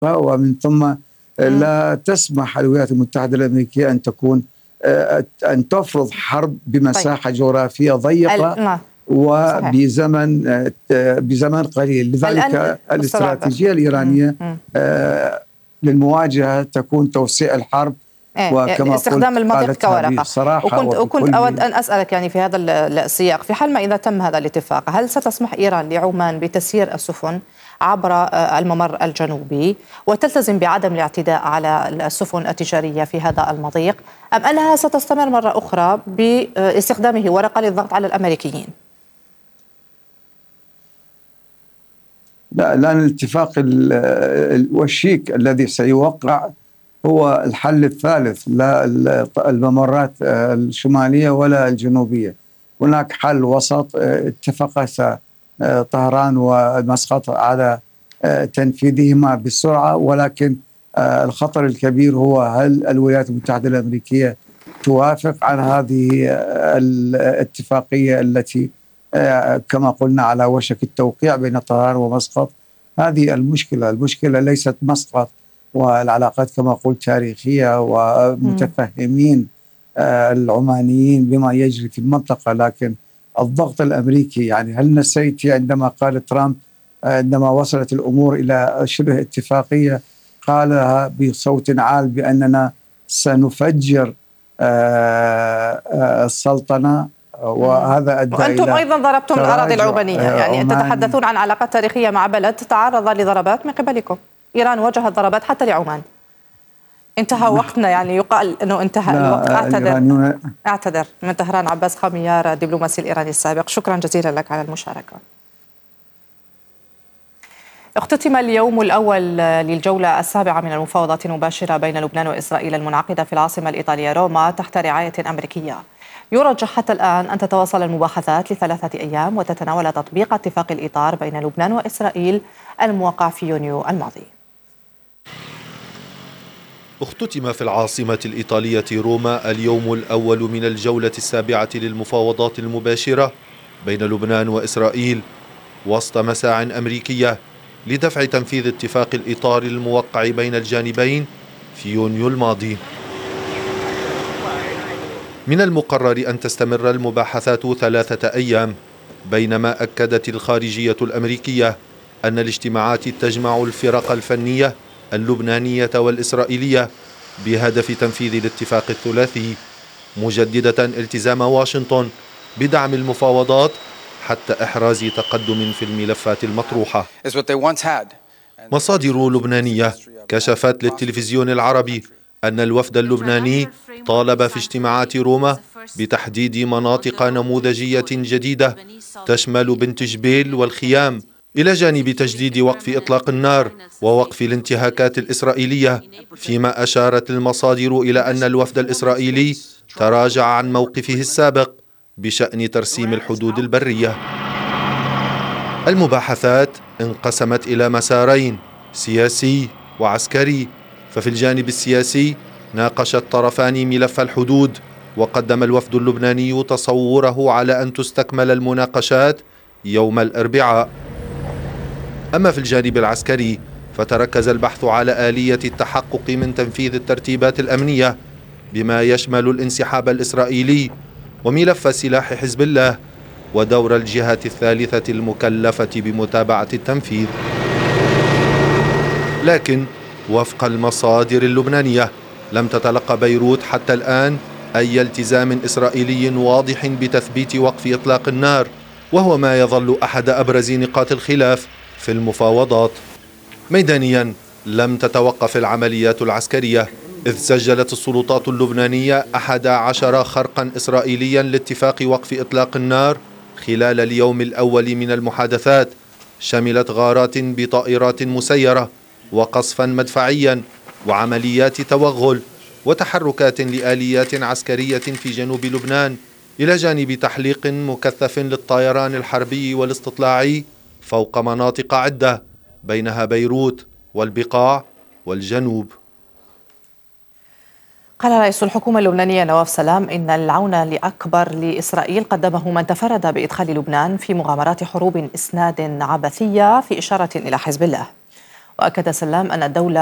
ومن ثم لا تسمح الولايات المتحدة الأمريكية أن تفرض حرب بمساحة جغرافية ضيقة وبزمن قليل. لذلك الاستراتيجية الإيرانية للمواجهة تكون توسيع الحرب وكما استخدام المضيق كورقة. وكنت أود أن أسألك يعني في هذا السياق، في حال ما إذا تم هذا الاتفاق، هل ستسمح إيران لعمان بتسيير السفن عبر الممر الجنوبي وتلتزم بعدم الاعتداء على السفن التجارية في هذا المضيق، أم أنها ستستمر مرة أخرى باستخدامه ورقة للضغط على الأمريكيين؟ لا، لأن الاتفاق والشيك الذي سيوقع هو الحل الثالث، لا الممرات الشمالية ولا الجنوبية. هناك حل وسط اتفق طهران ومسقط على تنفيذهما بسرعة، ولكن الخطر الكبير هو هل الولايات المتحدة الأمريكية توافق على هذه الاتفاقية التي كما قلنا على وشك التوقيع بين طهران ومسقط. هذه المشكلة ليست مسقط والعلاقات كما قلت تاريخية ومتفهمين العمانيين بما يجري في المنطقة، لكن الضغط الأمريكي، يعني هل نسيت عندما قال ترامب عندما وصلت الأمور إلى شبه اتفاقية قالها بصوت عال بأننا سنفجر السلطنة، وهذا أدى وأنتم أيضا ضربتم الأراضي العمانية، يعني تتحدثون عن علاقات تاريخية مع بلد تعرض لضربات من قبلكم. إيران وجهت ضربات حتى لعمان. انتهى وقتنا، يعني يقال أنه انتهى الوقت. أعتذر من طهران عباس خميار الدبلوماسي الإيراني السابق، شكرا جزيلا لك على المشاركة. اختتم اليوم الأول للجولة السابعة من المفاوضات المباشرة بين لبنان وإسرائيل المنعقدة في العاصمة الإيطالية روما تحت رعاية أمريكية. يرجح حتى الآن أن تتواصل المباحثات ل3 أيام وتتناول تطبيق اتفاق الإطار بين لبنان وإسرائيل الموقع في يونيو الماضي. اختتم في العاصمة الإيطالية روما اليوم الأول من الجولة السابعة للمفاوضات المباشرة بين لبنان وإسرائيل وسط مساع أمريكية لدفع تنفيذ اتفاق الإطار الموقع بين الجانبين في يونيو الماضي. من المقرر أن تستمر المباحثات 3 أيام، بينما أكدت الخارجية الأمريكية أن الاجتماعات تجمع الفرق الفنية اللبنانية والإسرائيلية بهدف تنفيذ الاتفاق الثلاثي، مجددة التزام واشنطن بدعم المفاوضات حتى إحراز تقدم في الملفات المطروحة. مصادر لبنانية كشفت للتلفزيون العربي أن الوفد اللبناني طالب في اجتماعات روما بتحديد مناطق نموذجية جديدة تشمل بنت جبيل والخيام، إلى جانب تجديد وقف إطلاق النار ووقف الانتهاكات الإسرائيلية، فيما أشارت المصادر إلى أن الوفد الإسرائيلي تراجع عن موقفه السابق بشأن ترسيم الحدود البرية. المباحثات انقسمت إلى مسارين، سياسي وعسكري. ففي الجانب السياسي ناقش الطرفان ملف الحدود، وقدم الوفد اللبناني تصوره على أن تستكمل المناقشات يوم الأربعاء. أما في الجانب العسكري فتركز البحث على آلية التحقق من تنفيذ الترتيبات الأمنية بما يشمل الانسحاب الإسرائيلي وملف سلاح حزب الله ودور الجهات الثالثة المكلفة بمتابعة التنفيذ. لكن وفق المصادر اللبنانية لم تتلقى بيروت حتى الآن أي التزام إسرائيلي واضح بتثبيت وقف إطلاق النار، وهو ما يظل أحد أبرز نقاط الخلاف في المفاوضات. ميدانيا لم تتوقف العمليات العسكرية، إذ سجلت السلطات اللبنانية 11 خرقا إسرائيليا لاتفاق وقف إطلاق النار خلال اليوم الأول من المحادثات، شملت غارات بطائرات مسيرة وقصفا مدفعيا وعمليات توغل وتحركات لآليات عسكرية في جنوب لبنان، إلى جانب تحليق مكثف للطيران الحربي والاستطلاعي فوق مناطق عدة بينها بيروت والبقاع والجنوب. قال رئيس الحكومة اللبنانية نواف سلام إن العون الأكبر لإسرائيل قدمه من تفرد بإدخال لبنان في مغامرات حروب إسناد عبثية، في إشارة إلى حزب الله. وأكد سلام أن الدولة